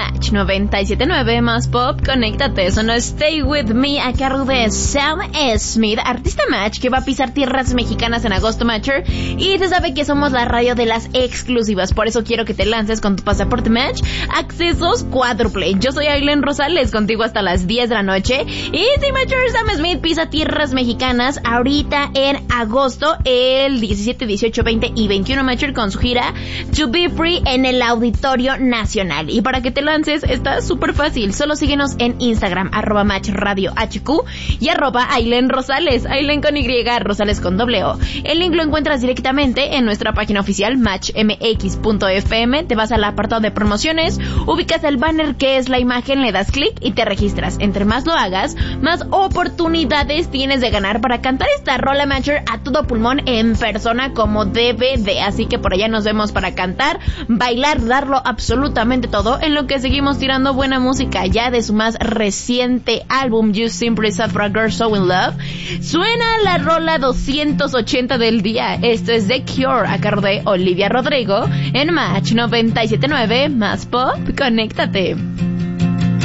Match 97.9 más pop, conéctate. Eso no Stay With Me a cargo de Sam Smith, artista Match que va a pisar tierras mexicanas en agosto, Matcher. Y se sabe que somos la radio de las exclusivas, por eso quiero que te lances con tu pasaporte Match, accesos cuádruple. Yo soy Aileen Rosales, contigo hasta las 10 de la noche. Y sí, Matcher, Sam Smith pisa tierras mexicanas ahorita en agosto, el 17, 18, 20 y 21, Matcher, con su gira To Be Free en el Auditorio Nacional. Y para que te lances está súper fácil, solo síguenos en Instagram, @MatchRadioHQ y @Aileen Rosales, Aileen con Y, Rosales con O. El link lo encuentras directamente en nuestra página oficial matchmx.fm, te vas al apartado de promociones, ubicas el banner que es la imagen, le das clic y te registras. Entre más lo hagas, más oportunidades tienes de ganar para cantar esta rola, Matcher, a todo pulmón en persona como debe de. Así que por allá nos vemos para cantar, bailar, darlo absolutamente todo, en lo que seguimos tirando buena música ya de su más reciente álbum You Simply Saw for a Girl So In Love. Suena la rola 280 del día. Esto es The Cure a cargo de Olivia Rodrigo en Match 97.9 más pop, conéctate.